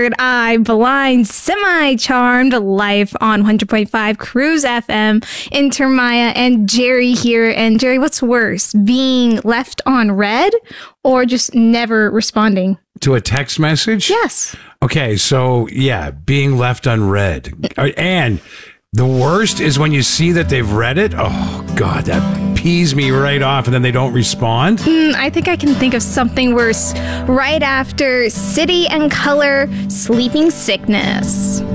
third eye, blind, semi-charmed, live on 100.5 Cruise FM. Intermaya and Jerry here. And Jerry, what's worse, being left on red or just never responding? To a text message? Yes. Okay, so yeah, being left unread. And the worst is when you see that they've read it. Oh, God, that pees me right off, and then they don't respond. I think I can think of something worse. Right after City and Color, Sleeping Sickness.